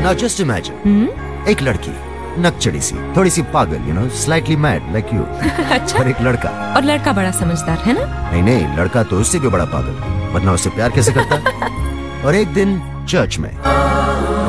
Now just imagine, एक लड़की नकचड़ी सी, थोड़ी सी पागल, स्लाइटली मैड लाइक यू। अच्छा। और एक लड़का, और लड़का बड़ा समझदार है ना? नहीं नहीं, लड़का तो उससे भी बड़ा पागल, वरना उससे प्यार कैसे करता? और एक दिन चर्च में